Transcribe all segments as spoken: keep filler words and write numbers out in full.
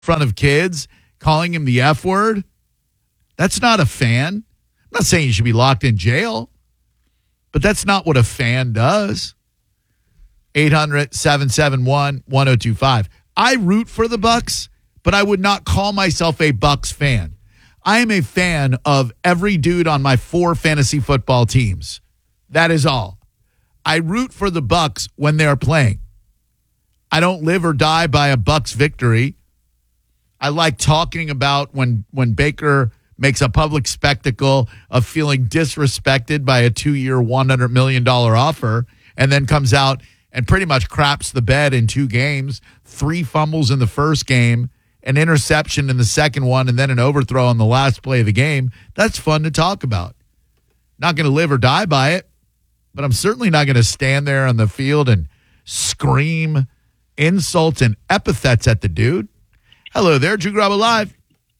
front of kids, calling him the F word. That's not a fan. I'm not saying you should be locked in jail, but that's not what a fan does. eight hundred, seven seven one, one oh two five. I root for the Bucks, but I would not call myself a Bucks fan. I am a fan of every dude on my four fantasy football teams. That is all. I root for the Bucks when they're playing. I don't live or die by a Bucks victory. I like talking about when when Baker makes a public spectacle of feeling disrespected by a two-year, one hundred million dollars offer, and then comes out and pretty much craps the bed in two games, three fumbles in the first game, an interception in the second one, and then an overthrow on the last play of the game. That's fun to talk about. Not going to live or die by it, but I'm certainly not going to stand there on the field and scream insults and epithets at the dude. Hello there, Drew Grabo Live.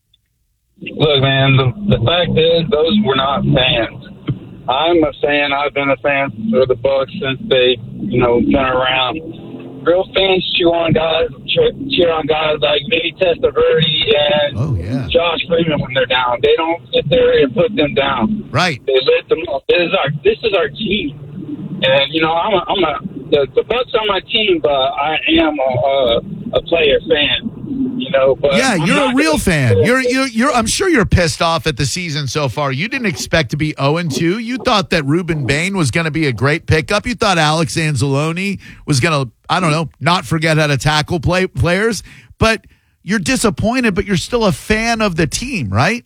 Look, man, the, the fact is those were not fans. I'm a fan. I've been a fan for the Bucks since they, you know, been around. Real fans cheer on guys, cheer, cheer on guys like Vinny Testaverde and oh, yeah. Josh Freeman when they're down. They don't sit there and put them down. Right. They lift them up. This is our this is our team. And you know, I'm a, I'm a the, the Bucks are my team, but I am a, a, a player fan. You know, but yeah, I'm you're a real gonna, fan. You're, you're, you're. I'm sure you're pissed off at the season so far. You didn't expect to be oh and two. You thought that Ruben Bain was going to be a great pickup. You thought Alex Anzalone was going to, I don't know, not forget how to tackle play, players. But you're disappointed, but you're still a fan of the team, right?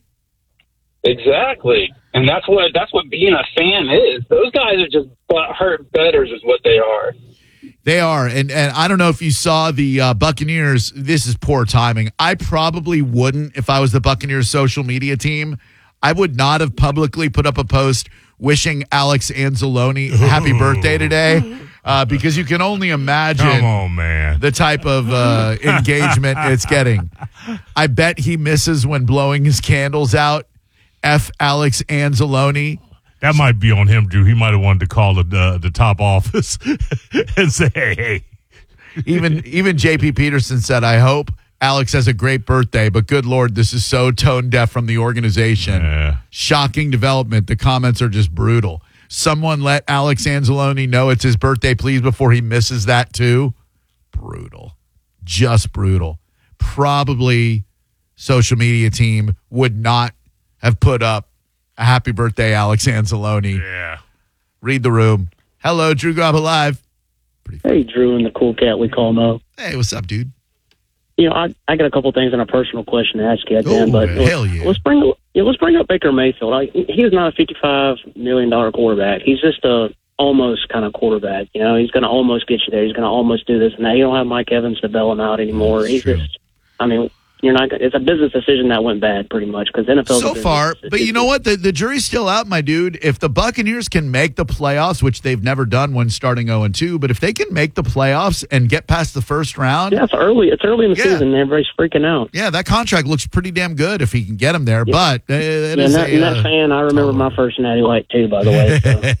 Exactly, and that's what that's what being a fan is. Those guys are just hurt betters, is what they are. They are, and and I don't know if you saw the uh, Buccaneers. This is poor timing. I probably wouldn't if I was the Buccaneers social media team. I would not have publicly put up a post wishing Alex Anzalone happy birthday today, uh, because you can only imagine Come on, man. the type of uh, engagement it's getting. I bet he misses when blowing his candles out. F. Alex Anzalone. That might be on him, Drew. He might have wanted to call the uh, the top office and say, hey, hey. Even even J P Peterson said, I hope Alex has a great birthday, but good Lord, this is so tone deaf from the organization. Yeah. Shocking development. The comments are just brutal. Someone let Alex Anzalone know it's his birthday, please, before he misses that too. Brutal. Just brutal. Probably social media team would not have put up a happy birthday, Alex Anzalone. Yeah. Read the room. Hello, Drew Grabo Live. Hey, Drew and the cool cat, we call Mo. Hey, what's up, dude? You know, I I got a couple things and a personal question to ask you, Dan. Oh, but hell let's, yeah. let's bring yeah, let's bring up Baker Mayfield. I, he is not a fifty-five million dollars quarterback. He's just a almost kind of quarterback. You know, he's going to almost get you there. He's going to almost do this. And now you don't have Mike Evans to bail him out anymore. That's he's true. just, I mean. You're not. It's a business decision that went bad, pretty much, because N F L so far. But you know what? The the jury's still out, my dude. If the Buccaneers can make the playoffs, which they've never done when starting oh and two, but if they can make the playoffs and get past the first round, yeah, it's early. It's early in the Yeah. season. And everybody's freaking out. yeah, that contract looks pretty damn good if he can get them there. Yeah. But uh, it Yeah, is and that, a, and that uh, fan, I remember my first Natty White too, by the way.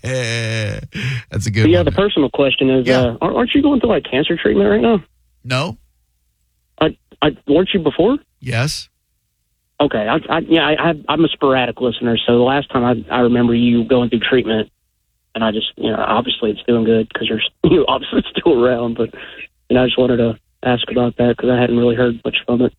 So. That's a good But yeah, one. the personal question is: Yeah. uh, aren't aren't you going through like cancer treatment right now? No. I, I weren't you before? Yes. Okay, I, I, yeah, I, I, I'm a sporadic listener, so the last time I, I remember you going through treatment, and I just, you know, obviously it's doing good because you're, you obviously still around, but, you know, I just wanted to ask about that because I hadn't really heard much from it.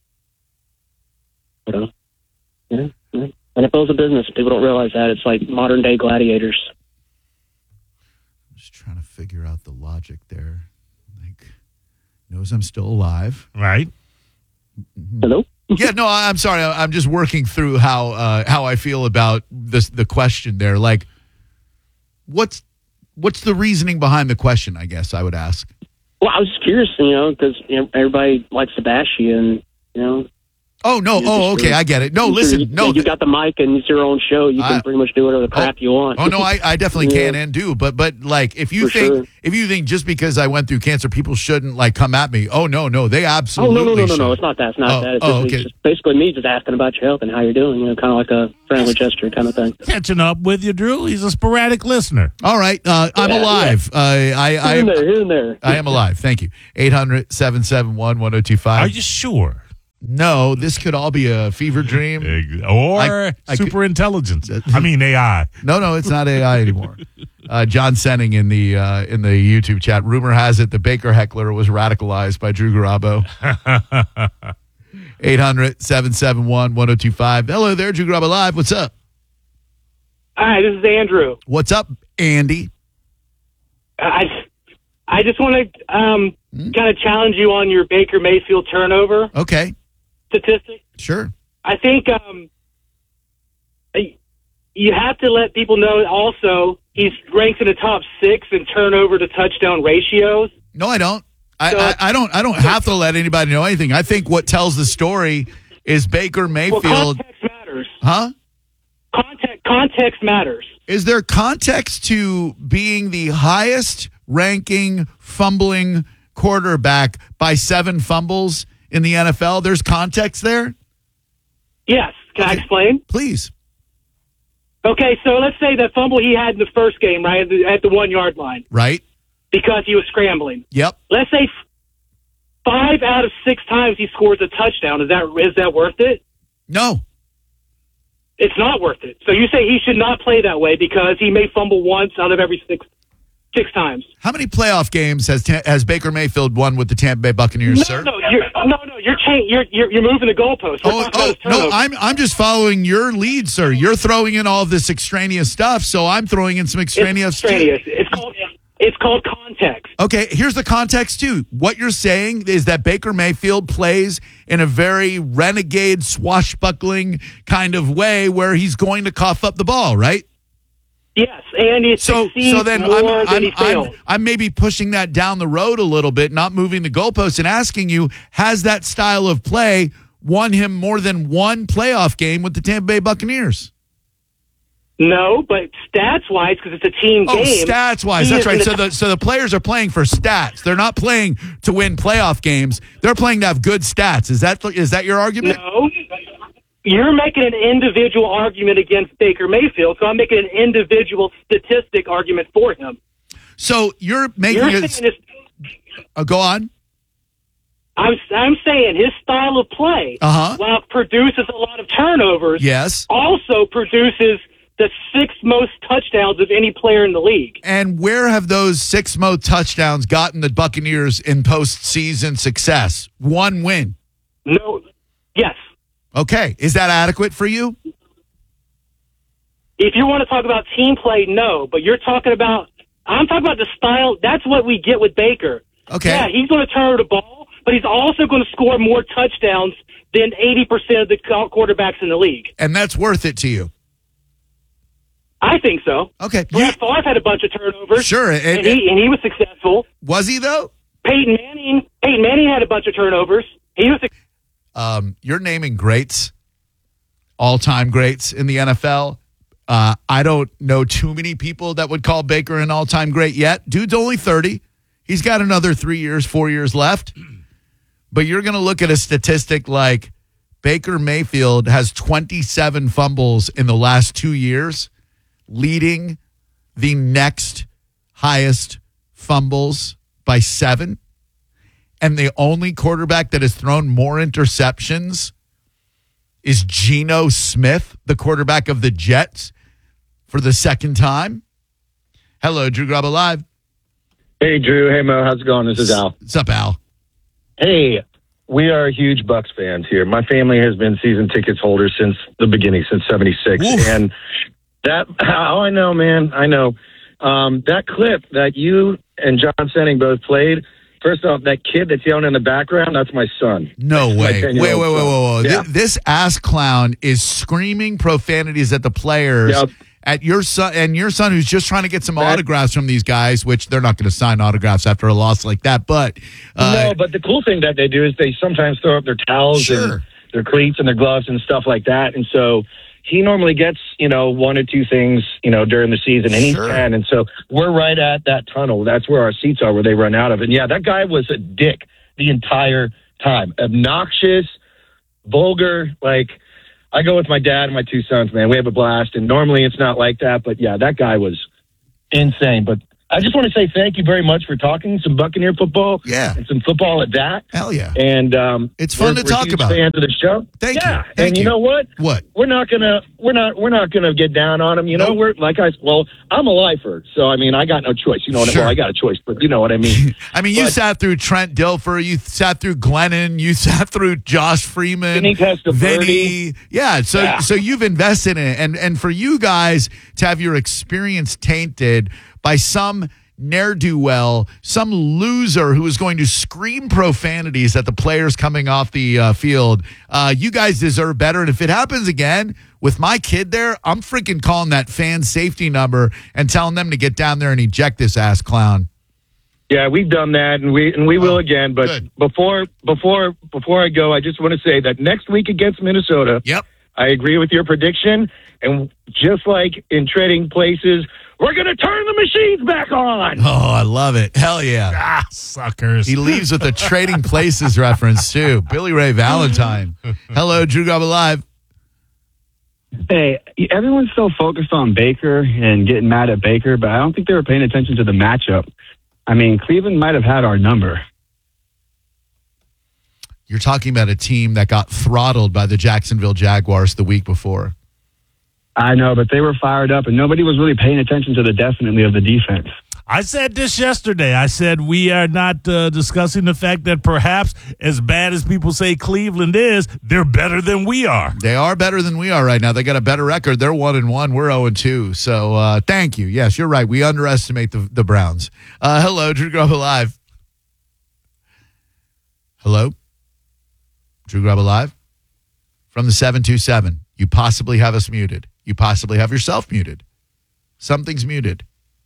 But, uh, yeah, yeah. N F L's a business. People don't realize that. It's like modern-day gladiators. I'm just trying to figure out the logic there. Like, knows I'm still alive. Right. Hello? Yeah, no, I- I'm sorry. I- I'm just working through how uh, how I feel about this the question there. Like, what's what's the reasoning behind the question? I guess I would ask. Well, I was just curious, you know, because you know, everybody likes to bash you, and, you know, Oh no! You're Oh, just okay, really- I get it. No, you- listen, you, no. you th- got the mic and it's your own show. You can I- pretty much do whatever the crap you want. Oh no, I, I definitely Yeah. can and do. But but like, if you For think sure. if you think just because I went through cancer, people shouldn't like come at me. Oh no, no, they Oh, absolutely. no, no, no, no, should. no. It's not that. It's not Oh, that. It's, oh, just, okay. it's just basically me just asking about your health and how you're doing, you know, kind of like a friendly gesture kind of thing. Catching up with you, Drew. He's a sporadic listener. All right, uh, I'm Yeah, alive. Uh, I Here and I there, here and there. I am alive. Thank you. eight hundred, seven seven one, one oh two Are five. you sure? No, this could all be a fever dream. Ex- Or I- I could- super intelligence. I mean A I. No, no, it's not A I anymore. Uh, John Senning in the uh, in the YouTube chat. Rumor has it the Baker heckler was radicalized by Drew Garabo. eight hundred, seven seven one, one oh two five. Hello there, Drew Garabo Live. What's up? Hi, this is Andrew. What's up, Andy? I I just want to um, Hmm? kind of challenge you on your Baker Mayfield turnover Okay, statistic. sure. I think um, you have to let people know also he's ranks in the top six in turnover to touchdown ratios. No, I don't. I, So- I, I don't. I don't have to let anybody know anything. I think what tells the story is Baker Well, Mayfield. context matters. Huh? Context context matters. Is there context to being the highest ranking fumbling quarterback by seven fumbles in the N F L? There's context there? Yes. Can I Okay. explain? Please. Okay, so let's say that fumble he had in the first game, right, at the, at the one yard line, Right? because he was scrambling. Yep. Let's say f- five out of six times he scores a touchdown. Is that is that worth it? No. It's not worth it. So you say he should not play that way because he may fumble once out of every six six times. How many playoff games has Ta- has Baker Mayfield won with the Tampa Bay Buccaneers, No, sir? no, you're no, no, you're cha- you're, you're you're moving the goalpost. We're Oh, talking oh about his no! turnover. I'm I'm just following your lead, sir. You're throwing in all of this extraneous stuff, so I'm throwing in some it's extraneous. extraneous. It's called it's called context. Okay, here's the context too. What you're saying is that Baker Mayfield plays in a very renegade, swashbuckling kind of way where he's going to cough up the ball, right? Yes, and he So, succeeds so then more I'm, than I'm, he fails. I'm, I'm maybe pushing that down the road a little bit, not moving the goalposts, and asking you, has that style of play won him more than one playoff game with the Tampa Bay Buccaneers? No, but stats wise, because it's a team Oh, game. stats wise, he that's is right. in So the so the players are playing for stats. They're not playing to win playoff games. They're playing to have good stats. Is that is that your argument? No. You're making an individual argument against Baker Mayfield, so I'm making an individual statistic argument for him. So you're making You're it. saying his, Uh, go on. I'm, I'm saying his style of play, Uh-huh. while it produces a lot of turnovers, Yes. also produces the sixth most touchdowns of any player in the league. And where have those six mo touchdowns gotten the Buccaneers in postseason success? One win. No, yes. Okay. Is that adequate for you? If you want to talk about team play, no. But you're talking about, I'm talking about the style. That's what we get with Baker. Okay. Yeah, he's going to turn the ball, but he's also going to score more touchdowns than eighty percent of the quarterbacks in the league. And that's worth it to you. I think so. Okay. Brett Favre had a bunch of turnovers. Sure, and- And, he, and he was successful. Was he, though? Peyton Manning, Peyton Manning had a bunch of turnovers. He was successful. Um, you're naming greats, all-time greats in the N F L. Uh, I don't know too many people that would call Baker an all-time great yet. Dude's only thirty. He's got another three years, four years left. But you're going to look at a statistic like Baker Mayfield has twenty-seven fumbles in the last two years, leading the next highest fumbles by seven. And the only quarterback that has thrown more interceptions is Geno Smith, the quarterback of the Jets, for the second time. Hello, Drew Garabo Live. Hey, Drew. Hey, Mo. How's it going? This is Al. What's up, Al? Hey, we are huge Bucks fans here. My family has been season tickets holders since the beginning, since seventy-six. Oof. And that, oh, I know, man. I know. Um, that clip that you and John Senning both played, first off, that kid that's yelling in the background, that's my son. No That's my way. Wait, wait, ten-year-old wait, wait, son. wait. Yeah. Th- This ass clown is screaming profanities at the players. Yep. At your son and your son, who's just trying to get some That- autographs from these guys, which they're not going to sign autographs after a loss like that. But uh, no, but the cool thing that they do is they sometimes throw up their towels Sure. and their cleats and their gloves and stuff like that. And so he normally gets, you know, one or two things, you know, during the season, and he's Sure. ten. And so we're right at that tunnel. That's where our seats are, where they run out of. And yeah, that guy was a dick the entire time. Obnoxious, vulgar, like, I go with my dad and my two sons, man. We have a blast, and normally it's not like that. But, yeah, that guy was insane. But I just want to say thank you very much for talking some Buccaneer football. Yeah. And some football at that. Hell yeah. And um, It's fun we're, to we're talk huge about. fans of the show. Thank yeah. you. Thank and you. you know what? What? We're not gonna we're not we're not gonna get down on them. You know, Nope. we're like I well, I'm a lifer, so I mean I got no choice. You know what I Sure. well, I got a choice, but you know what I mean. I mean, you But- sat through Trent Dilfer, you sat through Glennon, you sat through Josh Freeman, Vinny Testaverde. Vinny. Yeah, so Yeah. so you've invested in it, and and for you guys to have your experience tainted by some ne'er-do-well, some loser who is going to scream profanities at the players coming off the uh, field, uh, you guys deserve better. And if it happens again with my kid there, I'm freaking calling that fan safety number and telling them to get down there and eject this ass clown. Yeah, we've done that, and we and we will Oh, again. But good. before before before I go, I just want to say that next week against Minnesota, Yep. I agree with your prediction. And just like in Trading Places, we're going to turn the machines back on. Oh, I love it. Hell yeah. Ah, suckers. He leaves with a Trading Places reference, too. Billy Ray Valentine. Hello, Drew Garabo Live. Hey, everyone's so focused on Baker and getting mad at Baker, but I don't think they were paying attention to the matchup. I mean, Cleveland might have had our number. You're talking about a team that got throttled by the Jacksonville Jaguars the week before. I know, but they were fired up, and nobody was really paying attention to the definitely of the defense. I said this yesterday. I said we are not uh, discussing the fact that perhaps as bad as people say Cleveland is, they're better than we are. They are better than we are right now. They got a better record. They're one and one. We're zero and two. So uh, thank you. Yes, you're right. We underestimate the the Browns. Uh, hello, Drew Garabo Live. Hello, Drew Garabo Live from the seven two seven. You possibly have us muted. You possibly have yourself muted. Something's muted.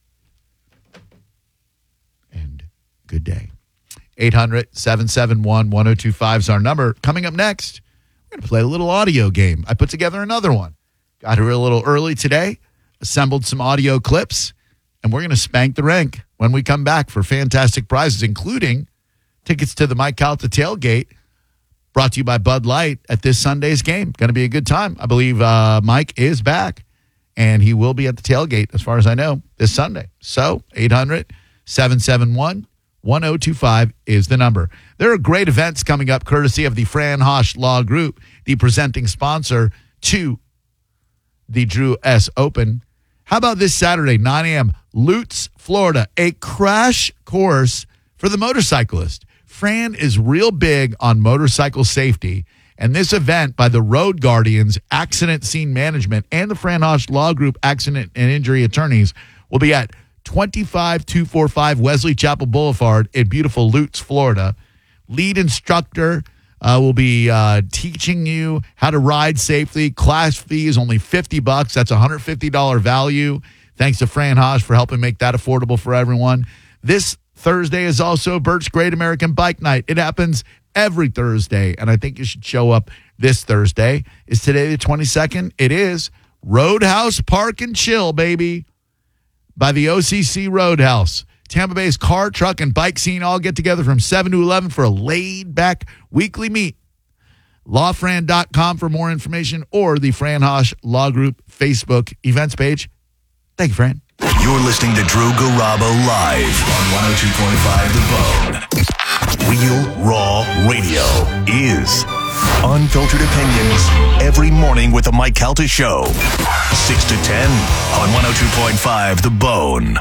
And good day. eight hundred, seven seven one, one oh two five is our number. Coming up next, we're going to play a little audio game. I put together another one. Got here a little early today, assembled some audio clips, and we're going to spank the rank when we come back for fantastic prizes, including tickets to the Mike Calta tailgate, brought to you by Bud Light at this Sunday's game. Going to be a good time. I believe uh, Mike is back, and he will be at the tailgate, as far as I know, this Sunday. So eight hundred, seven seven one, one oh two five is the number. There are great events coming up courtesy of the Fran Hosch Law Group, the presenting sponsor to the Drew S. Open. How about this Saturday, nine a.m., Lutz, Florida, a crash course for the motorcyclist. Fran is real big on motorcycle safety, and this event by the Road Guardians Accident Scene Management and the Fran Hosch Law Group Accident and Injury Attorneys will be at twenty-five two forty-five Wesley Chapel Boulevard in beautiful Lutz, Florida. Lead instructor uh, will be uh, teaching you how to ride safely. Class fee is only fifty bucks. That's a one hundred fifty dollars value. Thanks to Fran Hosch for helping make that affordable for everyone. This Thursday is also Bert's Great American Bike Night. It happens every Thursday, and I think you should show up this Thursday. Is today the twenty-second? It is. Roadhouse Park and Chill, baby, by the O C C Roadhouse. Tampa Bay's car, truck, and bike scene all get together from seven to eleven for a laid-back weekly meet. law fran dot com for more information or the Fran Hosch Law Group Facebook events page. Thank you, Fran. You're listening to Drew Garabo live on one oh two point five The Bone. Real Raw Radio is unfiltered opinions every morning with the Mike Calta Show. six to ten on one oh two point five The Bone.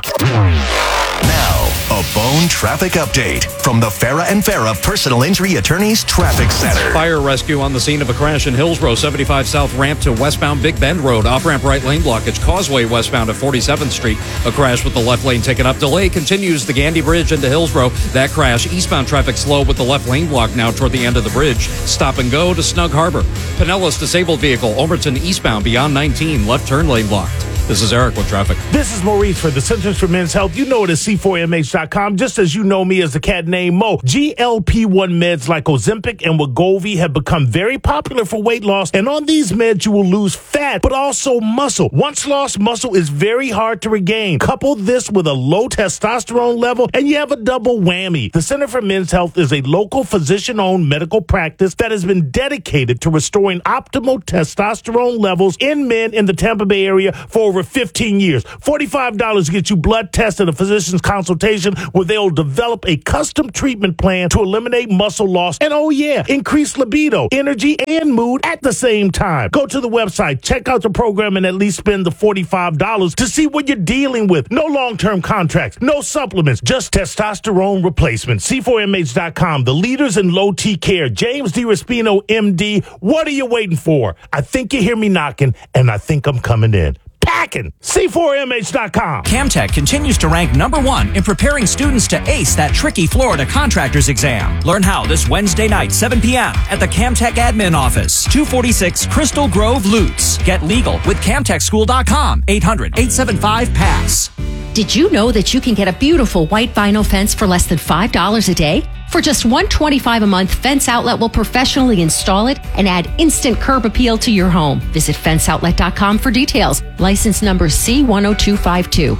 Now, a Bone traffic update from the Farah and Farah Personal Injury Attorneys Traffic Center. Fire rescue on the scene of a crash in Hillsborough, seventy-five South ramp to westbound Big Bend Road. Off-ramp right lane blockage. Causeway westbound at forty-seventh Street. A crash with the left lane taken up. Delay continues the Gandy Bridge into Hillsborough. That crash. Eastbound traffic slow with the left lane block now toward the end of the bridge. Stop and go to Snug Harbor. Pinellas disabled vehicle. Overton eastbound beyond nineteen. Left turn lane blocked. This is Eric with traffic. This is Maurice for the Centers for Men's Health. You know it as C four M H dot com, just as you know me as the cat named Mo. G L P one meds like Ozempic and Wegovy have become very popular for weight loss, and on these meds you will lose fat, but also muscle. Once lost muscle is very hard to regain. Couple this with a low testosterone level, and you have a double whammy. The Center for Men's Health is a local physician-owned medical practice that has been dedicated to restoring optimal testosterone levels in men in the Tampa Bay area for over over fifteen years. forty-five dollars gets you blood tests and a physician's consultation where they'll develop a custom treatment plan to eliminate muscle loss and, oh yeah, increase libido, energy, and mood at the same time. Go to the website, check out the program, and at least spend the forty-five dollars to see what you're dealing with. No long-term contracts, no supplements, just testosterone replacement. C four M H dot com, the leaders in low T care. James DiRespino, M D. What are you waiting for? I think you hear me knocking, and I think I'm coming in. Packing. C four M H dot com. Camtech continues to rank number one in preparing students to ace that tricky Florida contractor's exam. Learn how this Wednesday night, seven p.m. at the Camtech Admin Office, two forty-six Crystal Grove, Lutz. Get legal with camtech school dot com, eight hundred, eight seven five, pass. Did you know that you can get a beautiful white vinyl fence for less than five dollars a day? For just one hundred twenty-five dollars a month, Fence Outlet will professionally install it and add instant curb appeal to your home. Visit fence outlet dot com for details. License number C one oh two five two.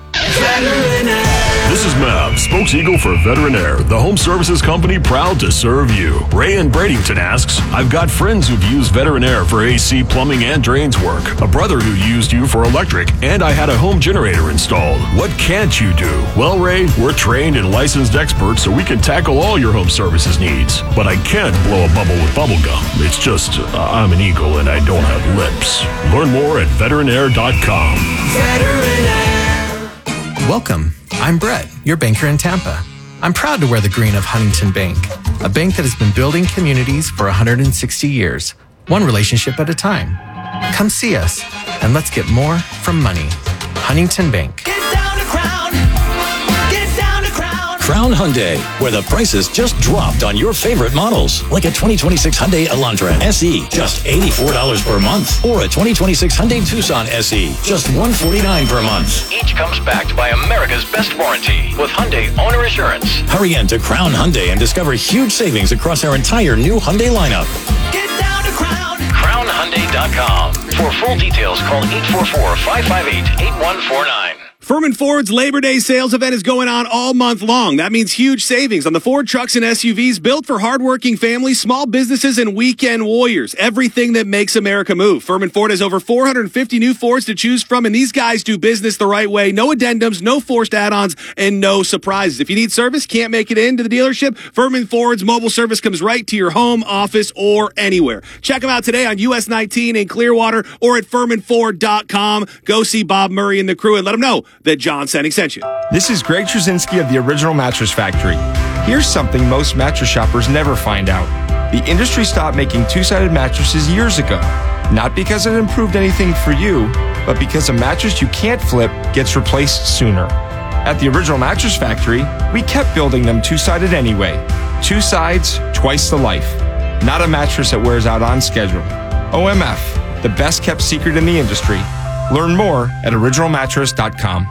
This is Mav, spokes-eagle for Veterinaire, the home services company proud to serve you. Ray in Bradenton asks, I've got friends who've used Veterinaire for A C, plumbing, and drains work. A brother who used you for electric, and I had a home generator installed. What can't you do? Well, Ray, we're trained and licensed experts, so we can tackle all your home services needs. But I can't blow a bubble with bubble gum. It's just, uh, I'm an eagle and I don't have lips. Learn more at veterinaire dot com. Veterinaire. Welcome. I'm Brett, your banker in Tampa. I'm proud to wear the green of Huntington Bank, a bank that has been building communities for one hundred sixty years, one relationship at a time. Come see us, and let's get more from money. Huntington Bank. Get down to Crown. Get down to Crown. Crown Hyundai, where the prices just dropped on your favorite models, like a twenty twenty-six Hyundai Elantra S E, just eighty-four dollars per month, or a twenty twenty-six Hyundai Tucson S E, just one hundred forty-nine dollars per month. Each comes backed by America's best warranty with Hyundai Owner Assurance. Hurry in to Crown Hyundai and discover huge savings across our entire new Hyundai lineup. Get down to Crown. crown hyundai dot com. For full details, call eight four four, five five eight, eight one four nine. Furman Ford's Labor Day sales event is going on all month long. That means huge savings on the Ford trucks and S U Vs built for hardworking families, small businesses, and weekend warriors. Everything that makes America move. Furman Ford has over four hundred fifty new Fords to choose from, and these guys do business the right way. No addendums, no forced add-ons, and no surprises. If you need service, can't make it into the dealership, Furman Ford's mobile service comes right to your home, office, or anywhere. Check them out today on U S nineteen in Clearwater or at furman ford dot com. Go see Bob Murray and the crew and let them know that John Senning sent you. This is Greg Trzynski of the Original Mattress Factory. Here's something most mattress shoppers never find out. The industry stopped making two-sided mattresses years ago. Not because it improved anything for you, but because a mattress you can't flip gets replaced sooner. At the Original Mattress Factory, we kept building them two-sided anyway. Two sides, twice the life. Not a mattress that wears out on schedule. O M F, the best kept secret in the industry. Learn more at original mattress dot com.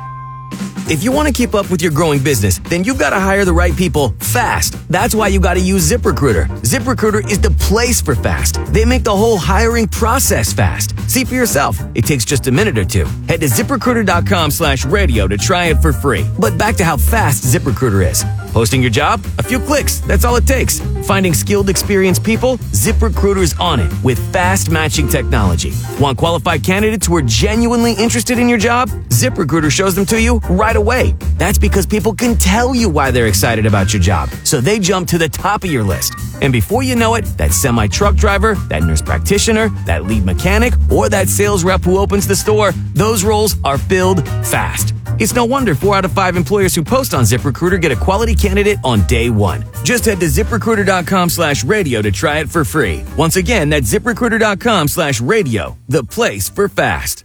If you want to keep up with your growing business, then you've got to hire the right people fast. That's why you got to use ZipRecruiter. ZipRecruiter is the place for fast. They make the whole hiring process fast. See for yourself. It takes just a minute or two. Head to ZipRecruiter dot com slash radio to try it for free. But back to how fast ZipRecruiter is. Posting your job? A few clicks. That's all it takes. Finding skilled, experienced people? ZipRecruiter's on it with fast matching technology. Want qualified candidates who are genuinely interested in your job? ZipRecruiter shows them to you right away. That's because people can tell you why they're excited about your job, so they jump to the top of your list. And before you know it, that semi-truck driver, that nurse practitioner, that lead mechanic, or that sales rep who opens the store, those roles are filled fast. It's no wonder four out of five employers who post on ZipRecruiter get a quality candidate on day one. Just head to ZipRecruiter dot com slash radio to try it for free. Once again, that's ZipRecruiter dot com slash radio, the place for fast.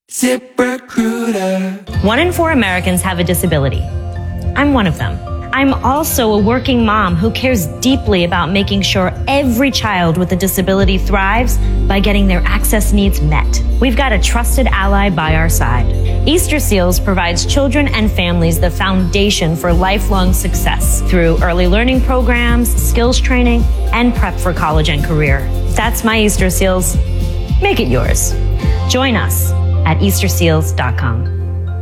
ZipRecruiter. One in four Americans have a disability. I'm one of them. I'm also a working mom who cares deeply about making sure every child with a disability thrives by getting their access needs met. We've got a trusted ally by our side. Easter Seals provides children and families the foundation for lifelong success through early learning programs, skills training, and prep for college and career. That's my Easter Seals. Make it yours. Join us at easter seals dot com.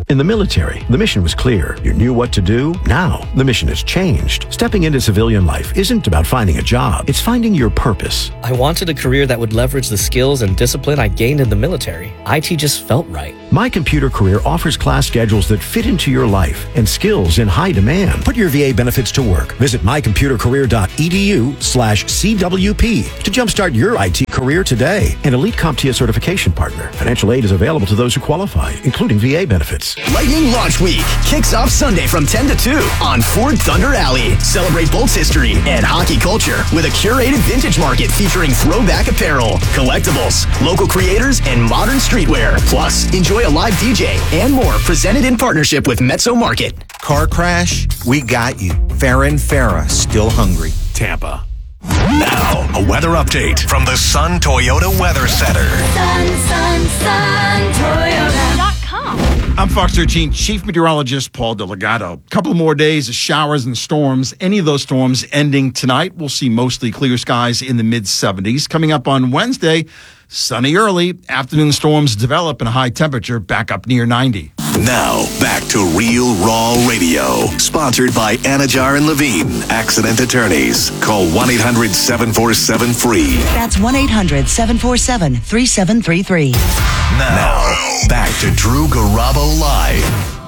In the military, the mission was clear. You knew what to do. Now, the mission has changed. Stepping into civilian life isn't about finding a job. It's finding your purpose. I wanted a career that would leverage the skills and discipline I gained in the military. I T just felt right. My Computer Career offers class schedules that fit into your life and skills in high demand. Put your V A benefits to work. Visit mycomputercareer.edu slash CWP to jumpstart your I T career today. An Elite CompTIA certification partner. Financial aid is available to those who qualify, including V A benefits. Lightning Launch Week kicks off Sunday from ten to two on Ford Thunder Alley. Celebrate Bolts history and hockey culture with a curated vintage market featuring throwback apparel, collectibles, local creators, and modern streetwear. Plus, enjoy a live D J and more presented in partnership with Mezzo Market. Car crash? We got you. Farrah and Farrah, still hungry. Tampa. Now, a weather update from the Sun Toyota Weather Center. Sun, sun, sun, Toyota dot com. I'm Fox thirteen Chief Meteorologist Paul Delgado. A couple more days of showers and storms. Any of those storms ending tonight. We'll see mostly clear skies in the mid seventies. Coming up on Wednesday, sunny early. Afternoon storms develop and a high temperature back up near ninety. Now, back to Real Raw Radio. Sponsored by Anajar and Levine, Accident Attorneys. Call one eight hundred seven four seven free. That's one eight hundred seven four seven three seven three three. Now, back to Drew Garabo Live.